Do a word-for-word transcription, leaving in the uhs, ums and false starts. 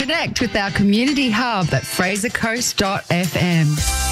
Connect with our community hub at fraser coast dot f m.